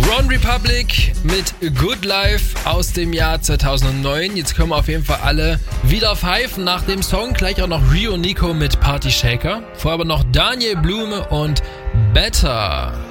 OneRepublic mit Good Life aus dem Jahr 2009. Jetzt können wir auf jeden Fall alle wieder pfeifen nach dem Song. Gleich auch noch Rio Nico mit Party Shaker. Vorher aber noch Daniel Blume und Better.